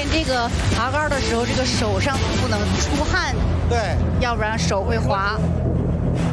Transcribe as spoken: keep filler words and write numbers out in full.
练这个爬高的时候，这个手上不能出汗， 对， 要不然手会滑。